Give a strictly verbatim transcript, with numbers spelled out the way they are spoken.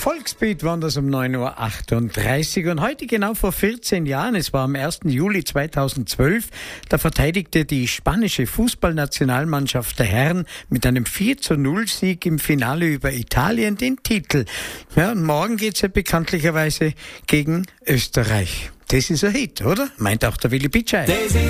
Volksbeat waren das um neun Uhr achtunddreißig und heute genau vor vierzehn Jahren, es war am ersten Juli zweitausendzwölf, da verteidigte die spanische Fußballnationalmannschaft der Herren mit einem vier zu null Sieg im Finale über Italien den Titel. Ja, und morgen geht's ja bekanntlicherweise gegen Österreich. Das ist ein Hit, oder? Meint auch der Willi Bitschei.